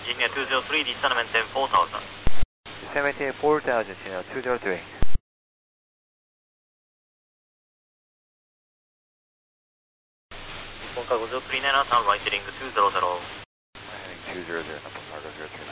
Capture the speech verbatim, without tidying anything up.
Senior two zero three, descend and maintain four thousand. Maintain four thousand, Senior two zero three. Nippon Cargo zero three nine, turn right heading two zero zero. Heading two zero zero, Nippon Cargo zero three.